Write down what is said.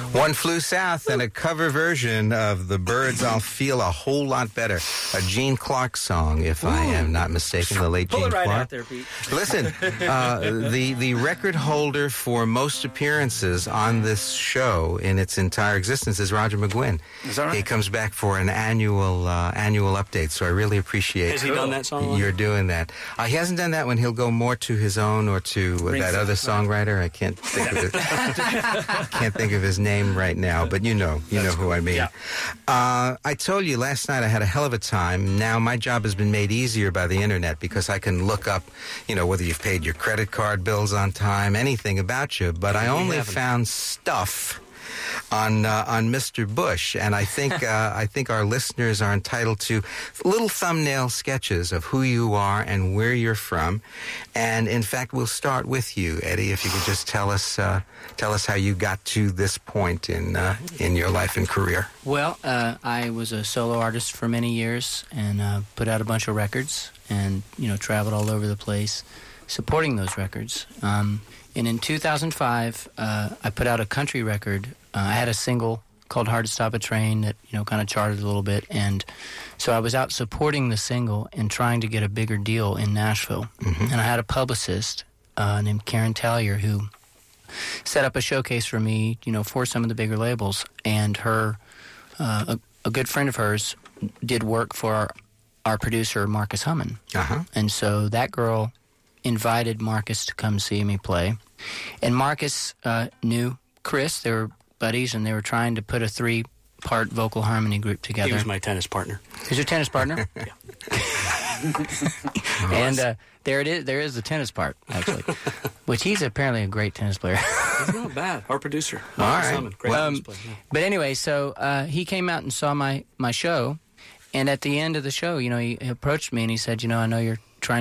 One Flew South and a cover version of The Byrds' I'll Feel a Whole Lot Better, a Gene Clark song, if I am not mistaken, the late Gene Clark. Pull it right out there, Pete. Listen, the record holder for most appearances on this show in its entire existence is Roger McGuinn. Is that right? He comes back for an annual update, so I really appreciate Has he done that song? you're doing that. He hasn't done that one. He'll go more to his own or to that other songwriter. I can't think of it. Can't think of his name right now, but you know who I mean. Yeah. I told you last night I had a hell of a time. Now my job has been made easier by the internet because I can look up, whether you've paid your credit card bills on time, anything about you. But I only found stuff on Mr. Bush, and I think our listeners are entitled to little thumbnail sketches of who you are and where you're from. And in fact, we'll start with you, Eddie. If you could just tell us how you got to this point in your life and career. Well, I was a solo artist for many years and put out a bunch of records and traveled all over the place supporting those records. And in 2005, I put out a country record. I had a single called Hard to Stop a Train that, kind of charted a little bit. And so I was out supporting the single and trying to get a bigger deal in Nashville. Mm-hmm. And I had a publicist named Karen Tallier who set up a showcase for me, for some of the bigger labels. And her, a good friend of hers did work for our producer, Marcus Hummin. Uh-huh. And so that girl invited Marcus to come see me play. And Marcus knew Chris. They were buddies, and they were trying to put a 3-part vocal harmony group together. He was my tennis partner. He's your tennis partner? Yeah. And there it is. There is the tennis part, actually, which he's apparently a great tennis player. He's not bad. Our producer. All right. Simon, great tennis player. Yeah. But anyway, so he came out and saw my show. And at the end of the show, he approached me and he said, I know you're